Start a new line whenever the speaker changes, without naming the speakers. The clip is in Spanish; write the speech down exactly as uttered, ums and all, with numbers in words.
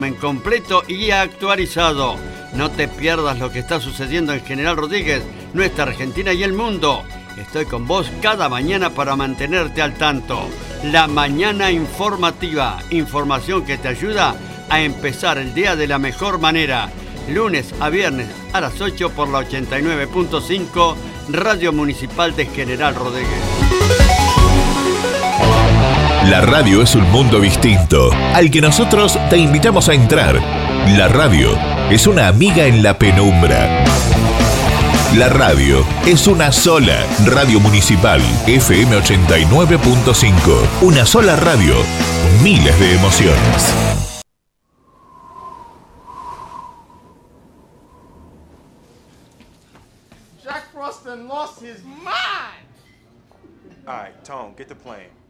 completo y actualizado. No te pierdas lo que está sucediendo en General Rodríguez, nuestra Argentina y el mundo. Estoy con vos cada mañana para mantenerte al tanto. La Mañana Informativa, información que te ayuda a empezar el día de la mejor manera. Lunes a viernes a las ocho por la ochenta y nueve punto cinco, Radio Municipal de General Rodríguez.
La radio es un mundo distinto, al que nosotros te invitamos a entrar. La radio es una amiga en la penumbra. La radio es una sola. Radio Municipal, F M ochenta y nueve punto cinco. Una sola radio, miles de emociones.
Jack Frost done lost his mind!
All right, Tone, get the plane.